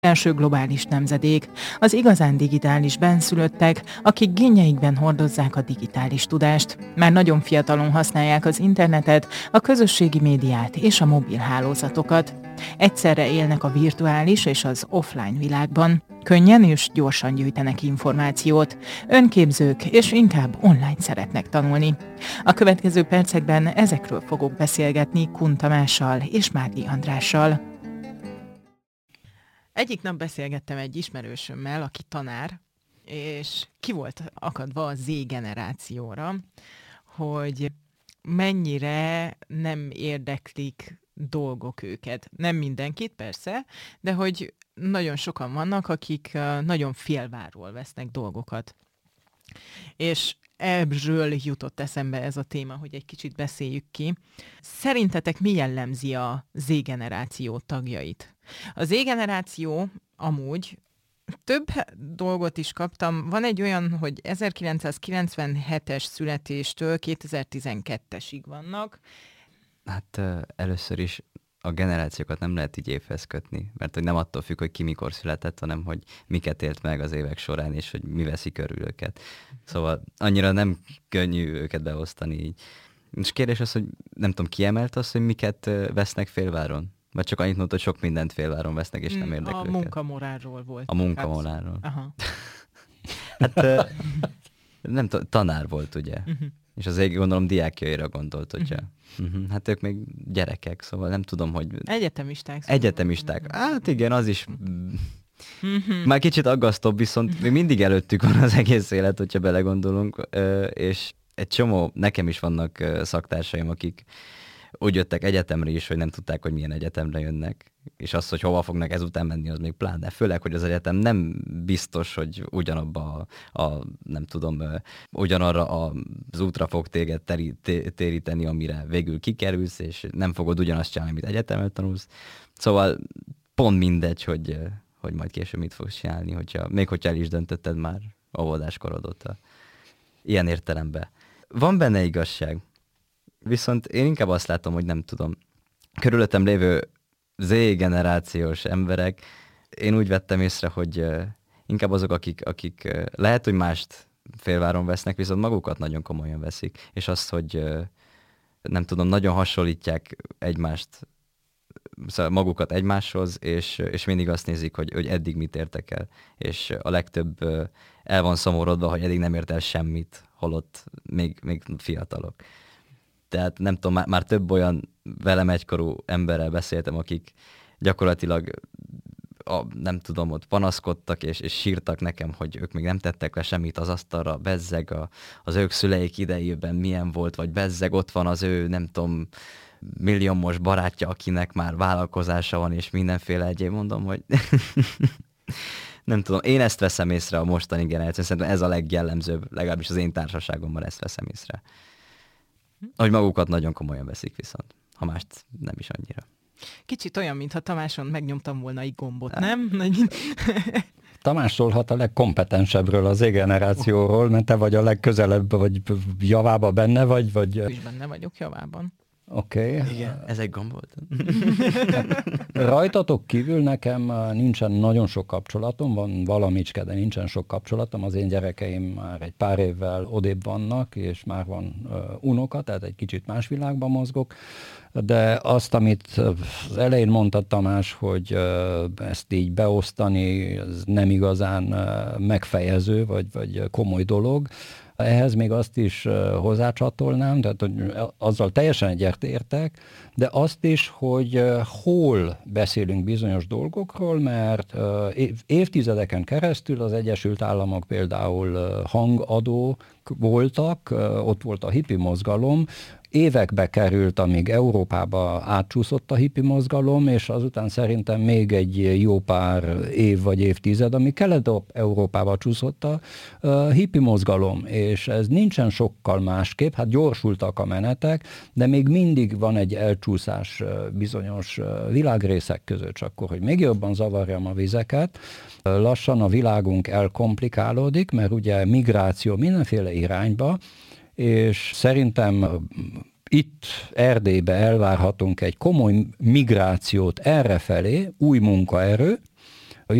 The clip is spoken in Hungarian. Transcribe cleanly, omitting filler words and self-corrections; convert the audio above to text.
Első globális nemzedék, az igazán digitális benszülöttek, akik génjeikben hordozzák a digitális tudást. Már nagyon fiatalon használják az internetet, a közösségi médiát és a mobil hálózatokat. Egyszerre élnek a virtuális és az offline világban. Könnyen és gyorsan gyűjtenek információt. Önképzők és inkább online szeretnek tanulni. A következő percekben ezekről fogok beszélgetni Kun Tamással és Mági Andrással. Egyik nap beszélgettem egy ismerősömmel, aki tanár, és ki volt akadva a Z generációra, hogy mennyire nem érdeklik dolgok őket. Nem mindenkit, persze, de hogy nagyon sokan vannak, akik nagyon félváról vesznek dolgokat. És ebből jutott eszembe ez a téma, hogy egy kicsit beszéljük ki. Szerintetek mi jellemzi a Z generáció tagjait? A Z generáció amúgy több dolgot is kaptam. Van egy olyan, hogy 1997-es születéstől 2012-esig vannak. Hát először is a generációkat nem lehet így évhez kötni, mert hogy nem attól függ, hogy ki mikor született, hanem hogy miket élt meg az évek során, és hogy mi veszi körül őket. Szóval annyira nem könnyű őket beosztani így. És kérdés az, hogy nem tudom, kiemelt az, hogy miket vesznek félváron? Vagy csak annyit mondta, hogy sok mindent félváron vesznek, és nem érdekli őket? A munkamorálról volt. A munkamorálról. Aha. Hát nem tudom, tanár volt, ugye? És azért gondolom diákjaira gondolt, hogyha... Hát ők még gyerekek, szóval nem tudom, hogy... Egyetemisták. Szóval. Egyetemisták. Hát igen, az is... Már kicsit aggasztóbb, viszont még mindig előttük van az egész élet, hogyha belegondolunk, és egy csomó, nekem is vannak szaktársaim, akik úgy jöttek egyetemre is, hogy nem tudták, hogy milyen egyetemre jönnek. És az, hogy hova fognak ezután menni, az még pláne. Főleg, hogy az egyetem nem biztos, hogy ugyanabba nem tudom, ugyanarra az útra fog téged téríteni, amire végül kikerülsz, és nem fogod ugyanazt csinálni, amit egyetemen tanulsz. Szóval pont mindegy, hogy majd később mit fogsz csinálni, még hogyha el is döntötted már óvodáskor óta. Ilyen értelemben. Van benne igazság. Viszont én inkább azt látom, hogy nem tudom. Körülöttem lévő Z-generációs emberek, én úgy vettem észre, hogy inkább azok, akik lehet, hogy mást félváron vesznek, viszont magukat nagyon komolyan veszik. És azt, hogy nem tudom, nagyon hasonlítják egymást, szóval magukat egymáshoz, és mindig azt nézik, hogy eddig mit értek el. És a legtöbb el van szomorodva, hogy eddig nem ért el semmit, holott még fiatalok. Tehát nem tudom, már több olyan velem egykorú emberrel beszéltem, akik gyakorlatilag nem tudom, ott panaszkodtak és sírtak nekem, hogy ők még nem tettek le semmit az asztalra, bezzeg az ők szüleik idejében milyen volt, vagy bezzeg ott van az ő, nem tudom, milliómos barátja, akinek már vállalkozása van, és mindenféle egyéb, mondom, hogy nem tudom, én ezt veszem észre a mostani generáció, szerintem ez a legjellemzőbb, legalábbis az én társaságomban ezt veszem észre. Hogy magukat nagyon komolyan veszik viszont, ha mást nem is annyira. Kicsit olyan, mintha Tamáson megnyomtam volna egy gombot, nem? Tamás szólhat a legkompetensebbről az Z-generációról, mert te vagy a legközelebb, vagy javában benne vagy... Is benne vagyok javában. Oké. Igen, ez egy gomb volt. Rajtatok kívül nekem nincsen nagyon sok kapcsolatom, van valamicske, de nincsen sok kapcsolatom. Az én gyerekeim már egy pár évvel odébb vannak, és már van unoka, tehát egy kicsit más világban mozgok. De azt, amit az elején mondta Tamás, hogy ezt így beosztani, ez nem igazán megfejező, vagy komoly dolog. Ehhez még azt is hozzácsatolnám, tehát hogy azzal teljesen egyetértek, de azt is, hogy hol beszélünk bizonyos dolgokról, mert évtizedeken keresztül az Egyesült Államok például hangadó voltak, ott volt a hippi mozgalom, évekbe került, amíg Európába átcsúszott a hippi mozgalom, és azután szerintem még egy jó pár év vagy évtized, amíg Kelet-Európába csúszott a hippi mozgalom, és ez nincsen sokkal másképp, hát gyorsultak a menetek, de még mindig van egy elcsúszás bizonyos világrészek között, csak akkor, hogy még jobban zavarjam a vizeket, lassan a világunk elkomplikálódik, mert ugye migráció mindenféle irányba, és szerintem itt Erdélybe elvárhatunk egy komoly migrációt errefelé, új munkaerő,